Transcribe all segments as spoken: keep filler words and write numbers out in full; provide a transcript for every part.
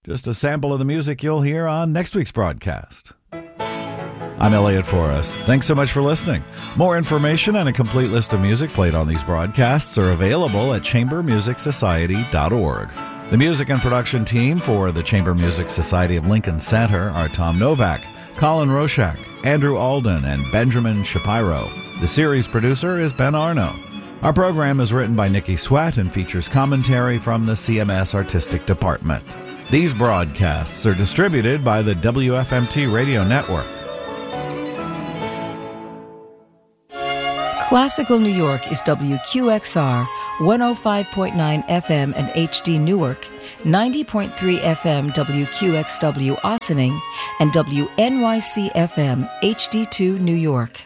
Just a sample of the music you'll hear on next week's broadcast. I'm Elliot Forrest. Thanks so much for listening. More information and a complete list of music played on these broadcasts are available at chamber music society dot org. The music and production team for the Chamber Music Society of Lincoln Center are Tom Novak, Colin Roshak, Andrew Alden, and Benjamin Shapiro. The series producer is Ben Arno. Our program is written by Nikki Sweat and features commentary from the C M S Artistic Department. These broadcasts are distributed by the W F M T Radio Network. Classical New York is W Q X R, one oh five point nine F M and H D Newark, ninety point three F M W Q X W Ossining, and W N Y C F M H D two New York.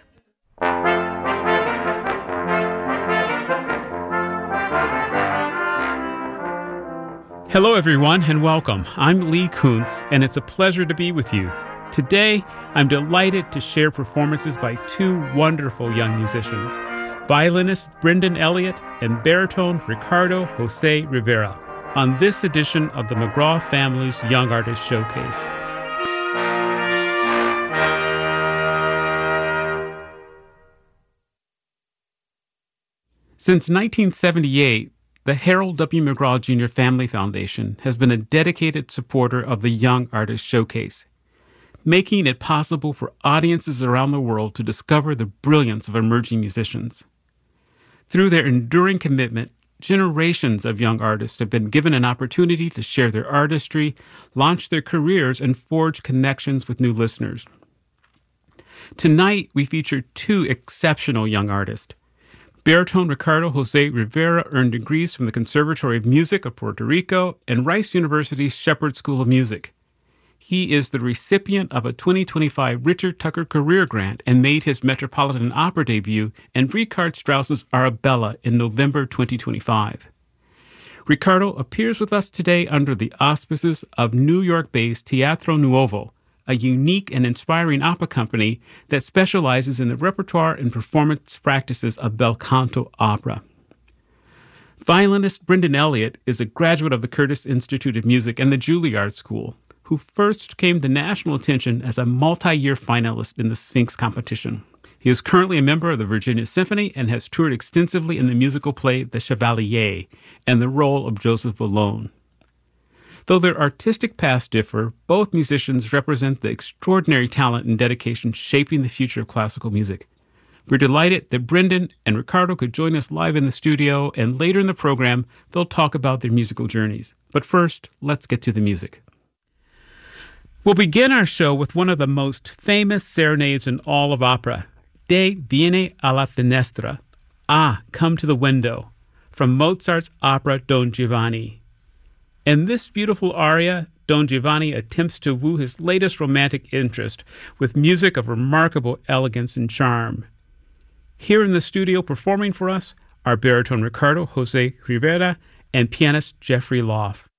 Hello, everyone, and welcome. I'm Lee Kuntz, and it's a pleasure to be with you. Today, I'm delighted to share performances by two wonderful young musicians, violinist Brendan Elliott and baritone Ricardo Jose Rivera, on this edition of the McGraw Family's Young Artist Showcase. Since nineteen seventy-eight, the Harold W. McGraw Junior Family Foundation has been a dedicated supporter of the Young Artist Showcase, making it possible for audiences around the world to discover the brilliance of emerging musicians. Through their enduring commitment, generations of young artists have been given an opportunity to share their artistry, launch their careers, and forge connections with new listeners. Tonight, we feature two exceptional young artists. Baritone Ricardo Jose Rivera earned degrees from the Conservatory of Music of Puerto Rico and Rice University's Shepherd School of Music. He is the recipient of a twenty twenty-five Richard Tucker Career Grant and made his Metropolitan Opera debut in Richard Strauss's Arabella in November twenty twenty-five. Ricardo appears with us today under the auspices of New York-based Teatro Nuovo, a unique and inspiring opera company that specializes in the repertoire and performance practices of bel canto opera. Violinist Brendan Elliott is a graduate of the Curtis Institute of Music and the Juilliard School, who first came to national attention as a multi-year finalist in the Sphinx competition. He is currently a member of the Virginia Symphony and has toured extensively in the musical play The Chevalier and the role of Joseph Boulogne. Though their artistic paths differ, both musicians represent the extraordinary talent and dedication shaping the future of classical music. We're delighted that Brendan and Ricardo could join us live in the studio, and later in the program, they'll talk about their musical journeys. But first, let's get to the music. We'll begin our show with one of the most famous serenades in all of opera, De Vieni alla Finestra, Ah, Come to the Window, from Mozart's opera Don Giovanni. In this beautiful aria, Don Giovanni attempts to woo his latest romantic interest with music of remarkable elegance and charm. Here in the studio performing for us are baritone Ricardo Jose Rivera and pianist Jeffrey Loff.